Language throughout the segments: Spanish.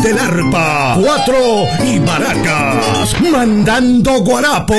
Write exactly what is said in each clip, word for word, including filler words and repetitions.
del arpa, cuatro y maracas, mandando guarapo.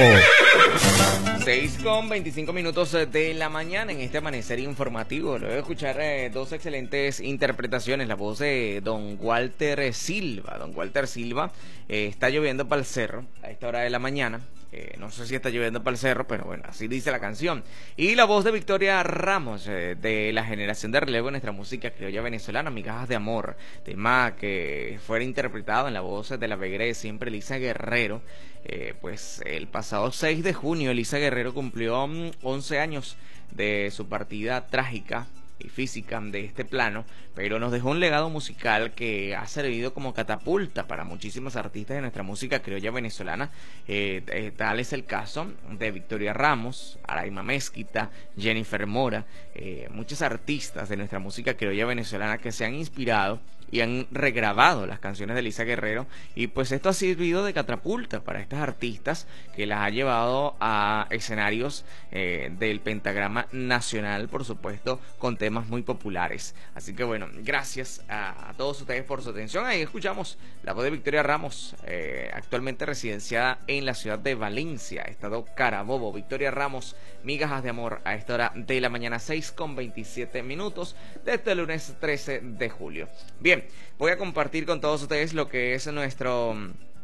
seis con veinticinco minutos de la mañana en este amanecer informativo. Luego de escuchar eh, dos excelentes interpretaciones, la voz de don Walter Silva. Don Walter Silva, eh, está lloviendo para el cerro a esta hora de la mañana. Eh, no sé si está lloviendo para el cerro, pero bueno, así dice la canción. Y la voz de Victoria Ramos, eh, de la generación de relevo en nuestra música criolla venezolana, Migajas de Amor, tema que fuera interpretado en la voz de la veguera de siempre, Elisa Guerrero. Eh, pues el pasado seis de junio, Elisa Guerrero cumplió um, once años de su partida trágica y física de este plano, pero nos dejó un legado musical que ha servido como catapulta para muchísimos artistas de nuestra música criolla venezolana. Eh, eh, tal es el caso de Victoria Ramos, Araima Mezquita, Jennifer Mora, eh, muchos artistas de nuestra música criolla venezolana que se han inspirado y han regrabado las canciones de Elisa Guerrero, y pues esto ha servido de catapulta para estas artistas que las ha llevado a escenarios eh, del pentagrama nacional, por supuesto, con temas muy populares. Así que bueno, gracias a, a todos ustedes por su atención. Ahí escuchamos la voz de Victoria Ramos, eh, actualmente residenciada en la ciudad de Valencia, estado Carabobo. Victoria Ramos, Migajas de Amor, a esta hora de la mañana, seis con veintisiete minutos de este lunes trece de julio. Bien, voy a compartir con todos ustedes lo que es nuestro,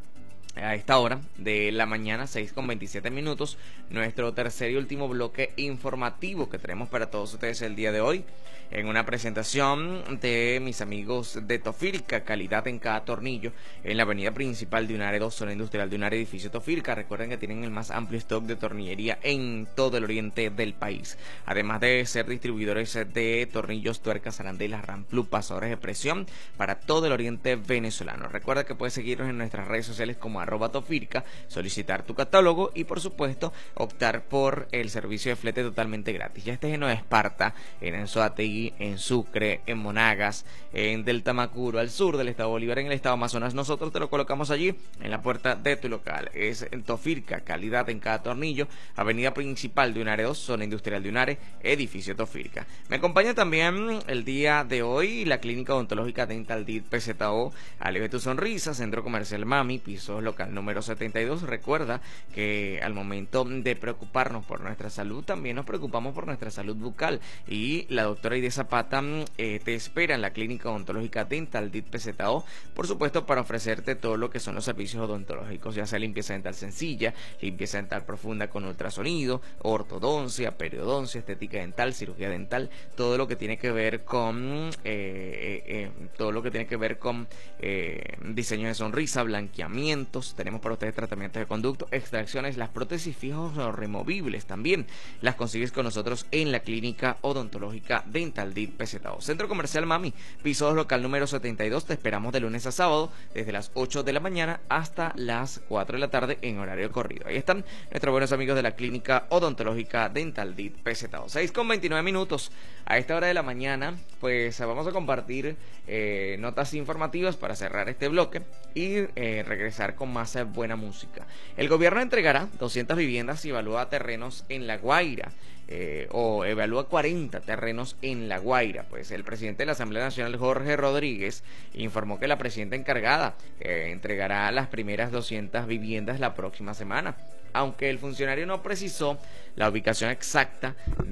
a esta hora de la mañana, seis con veintisiete minutos, nuestro tercer y último bloque informativo que tenemos para todos ustedes el día de hoy, en una presentación de mis amigos de Tofirca, calidad en cada tornillo, en la avenida principal de Unare dos, zona industrial de Unare, edificio Tofirca. Recuerden que tienen el más amplio stock de tornillería en todo el oriente del país, además de ser distribuidores de tornillos, tuercas, arandelas, ramplu, pasadores de presión para todo el oriente venezolano. Recuerda que puedes seguirnos en nuestras redes sociales como arroba Tofirca, solicitar tu catálogo y por supuesto optar por el servicio de flete totalmente gratis. Ya estés en Nueva Esparta, en Anzoátegui, en Sucre, en Monagas, en Del Tamacuro, al sur del estado Bolívar, en el estado Amazonas, nosotros te lo colocamos allí en la puerta de tu local. Es en Tofirca, calidad en cada tornillo, avenida principal de Unare dos, zona industrial de Unare, edificio Tofirca. Me acompaña también el día de hoy la clínica odontológica Dental D I T P Z O, Alivia tu Sonrisa, centro comercial Mami, pisos local número setenta y dos. Recuerda que al momento de preocuparnos por nuestra salud, también nos preocupamos por nuestra salud bucal, y la doctora Ide Zapata eh, te espera en la clínica odontológica Dental D I T P Z O, por supuesto, para ofrecerte todo lo que son los servicios odontológicos, ya sea limpieza dental sencilla, limpieza dental profunda con ultrasonido, ortodoncia, periodoncia, estética dental, cirugía dental, todo lo que tiene que ver con eh, eh, eh, todo lo que tiene que ver con eh, diseño de sonrisa, blanqueamientos. Tenemos para ustedes tratamientos de conducto, extracciones, las prótesis fijos o removibles también las consigues con nosotros en la clínica odontológica Dental D I T P Z O. Centro comercial Mami, piso dos, local número setenta y dos. Te esperamos de lunes a sábado desde las ocho de la mañana hasta las cuatro de la tarde en horario corrido. Ahí están nuestros buenos amigos de la clínica odontológica Dental D I T P Z O. seis con veintinueve minutos a esta hora de la mañana, pues vamos a compartir eh, notas informativas para cerrar este bloque y eh, regresar con más eh, buena música. El gobierno entregará doscientas viviendas y evalúa terrenos en La Guaira. Eh, o evalúa cuarenta terrenos en La Guaira. Pues el presidente de la Asamblea Nacional, Jorge Rodríguez, informó que la presidenta encargada eh, entregará las primeras doscientas viviendas la próxima semana. Aunque el funcionario no precisó la ubicación exacta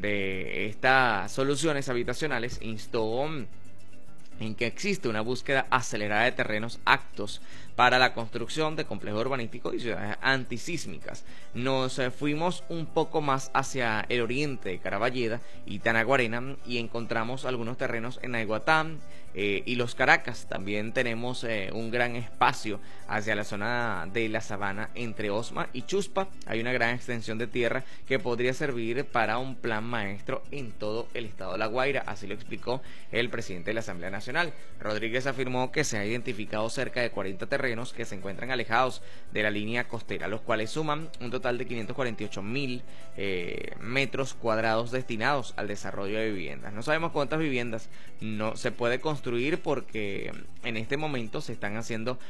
de estas soluciones habitacionales, instó en que existe una búsqueda acelerada de terrenos aptos para la construcción de complejos urbanísticos y ciudades antisísmicas. Nos eh, fuimos un poco más hacia el oriente de Caraballeda y Tanaguarena y encontramos algunos terrenos en Aiguatán eh, y Los Caracas. También tenemos eh, un gran espacio hacia la zona de la sabana entre Osma y Chuspa. Hay una gran extensión de tierra que podría servir para un plan maestro en todo el estado de La Guaira, así lo explicó el presidente de la Asamblea Nacional. Rodríguez afirmó que se ha identificado cerca de cuarenta terrenos que se encuentran alejados de la línea costera, los cuales suman un total de quinientos cuarenta y ocho mil eh, metros cuadrados destinados al desarrollo de viviendas. No sabemos cuántas viviendas no se puede construir porque en este momento se están haciendo